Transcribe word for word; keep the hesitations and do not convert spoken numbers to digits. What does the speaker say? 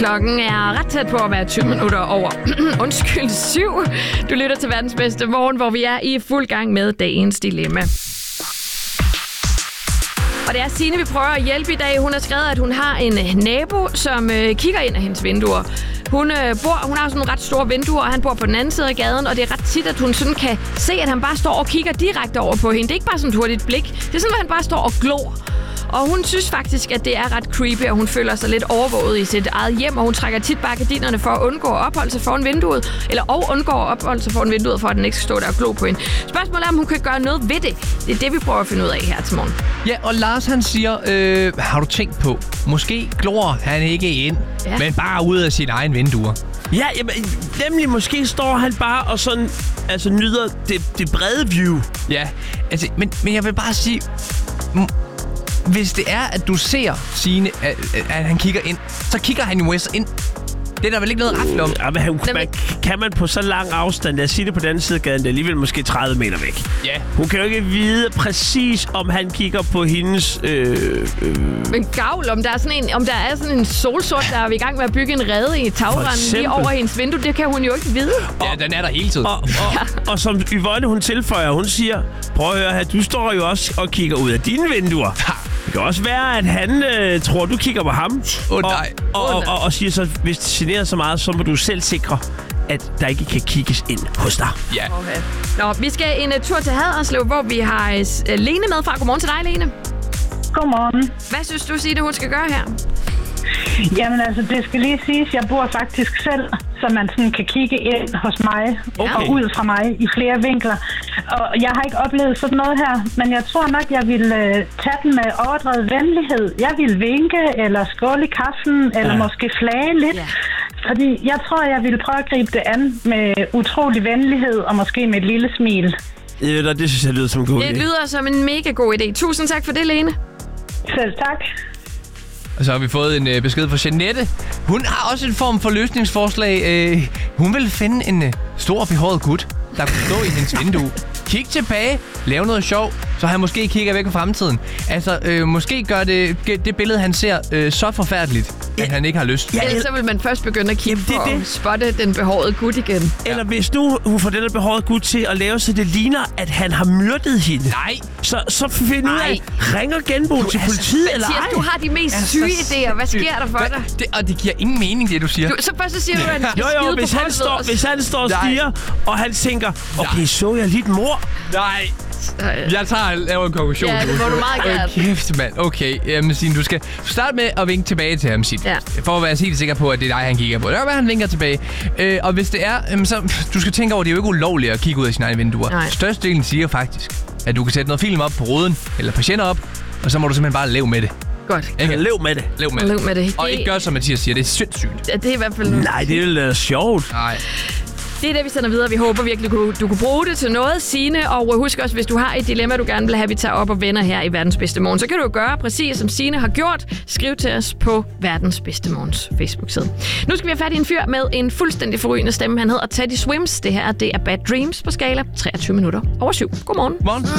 Klokken er ret tæt på at være tyve minutter over. Undskyld, syv. Du lytter til verdens bedste morgen, hvor vi er i fuld gang med dagens dilemma. Og det er Signe, vi prøver at hjælpe i dag. Hun har skrevet, at hun har en nabo, som øh, kigger ind af hendes vinduer. Hun, øh, bor, hun har sådan nogle ret store vinduer, og han bor på den anden side af gaden, og det er ret tit, at hun sådan kan se, at han bare står og kigger direkte over på hende. Det er ikke bare sådan et hurtigt blik. Det er sådan, at han bare står og glor. Og hun synes faktisk, at det er ret creepy, og hun føler sig lidt overvåget i sit eget hjem, og hun trækker tit bare gardinerne for at undgå at opholde sig foran vinduet, eller og undgå at opholde sig foran vinduet, for at den ikke skal stå der og glo på hende. Spørgsmålet er, om hun kan gøre noget ved det. Det er det, vi prøver at finde ud af her til morgen. Ja, og Lars han siger, øh, har du tænkt på, måske glor han ikke ind, ja. men bare ud af sine egne vinduer. Ja, jamen, nemlig måske står han bare og sådan, altså nyder det, det brede view. Ja, altså, men, men jeg vil bare sige... M- Hvis det er, at du ser Signe, at, at han kigger ind, så kigger han jo ind. Det er der vel ikke noget rafle om. Ja, men han, man, kan man på så lang afstand, jeg siger det på den anden side af gaden, det er alligevel måske tredive meter væk. Ja. Hun kan jo ikke vide præcis, om han kigger på hendes... Øh, øh. Men gavl, om der er sådan en, om der er sådan en solsort, der er vi i gang med at bygge en rede i tagrenden lige over hendes vindue, det kan hun jo ikke vide. Ja, den er der hele tiden. Og, og, ja. og som Yvonne, hun tilføjer, hun siger, prøv at høre her, du står jo også og kigger ud af dine vinduer. Det kan også være, at han øh, tror, du kigger på ham. Åh oh, nej. Og, og, og, og, og siger så, hvis det generer så meget, så må du selv sikre, at der ikke kan kigges ind hos dig. Ja. Okay. Nå, vi skal en uh, tur til Haderslev, hvor vi har uh, Lene med fra. Godmorgen til dig, Lene. Godmorgen. Hvad synes du, Signe, hun skal gøre her? Jamen altså, det skal lige siges, jeg bor faktisk selv, så man sådan kan kigge ind hos mig okay. og ud fra mig i flere vinkler. Og jeg har ikke oplevet sådan noget her, men jeg tror nok, jeg vil uh, tage den med overdrevet venlighed. Jeg vil vinke, eller skåle i kaffen, eller ja. måske flage lidt. Ja. Fordi jeg tror, jeg vil prøve at gribe det an med utrolig venlighed, og måske med et lille smil. Ja, det synes jeg lyder som en god idé. Det lyder som en mega god idé. Tusind tak for det, Lene. Selv tak. Og så har vi fået en øh, besked fra Jeanette. Hun har også en form for løsningsforslag. Øh, hun vil finde en øh, stor behåret gut, der kunne stå i hendes vindue. Kig tilbage, lave noget sjov, så han måske kigger væk på fremtiden. Altså, øh, måske gør det, det billede, han ser, øh, så forfærdeligt, at han ikke har lyst. Ja, ellers så vil man først begynde at kigge på at spotte den behårede gut igen. Eller ja. hvis nu hun får den behårede gut til at lave, så det ligner, at han har myrdet hende. Nej. Så, så find ud af, ringer genboen til politiet, altså, eller ej? Du har de mest syge idéer. Hvad sker der for Hva? dig? Det, og det giver ingen mening, det du siger. Du, så først så siger du, at han skal jo, jo, skide hvis på han, står, hvis han står og Nej. stiger, og han tænker, okay, Nej. så jeg lidt mor? Nej. Jeg tager laver en konklusion. Ja, det må du meget gerne. Okay, kæft, mand. Okay, jamen Signe, du skal starte med at vinke tilbage til ham, Signe. Ja. For at være helt sikker på, at det er dig, han kigger på. Det er, hvad han vinker tilbage. Øh, og hvis det er, jamen, så du skal tænke over, at det er jo ikke ulovligt at kigge ud af sine egne vinduer. Nej. Størstedelen siger faktisk, at du kan sætte noget film op på ruden, eller patienter op, og så må du simpelthen bare leve med det. Godt. Ikke? Lev med det. Lev med, Lev med det. Og det... ikke gør, som Mathias siger. Det er sindssygt. Ja, det er i hvert fald... Nej, det er jo sjovt. Nej. Det er det, vi sender videre. Vi håber virkelig, du, du kunne bruge det til noget, Signe. Og husk også, hvis du har et dilemma, du gerne vil have, vi tager op og vender her i Verdens Bedste Morgen, så kan du jo gøre præcis, som Signe har gjort. Skriv til os på Verdens Bedste Morgens Facebook-side. Nu skal vi have fat i en fyr med en fuldstændig forrygende stemme. Han hedder Teddy Swims. Det her det er Bad Dreams på skala treogtyve minutter over syv. Godmorgen. Morgen.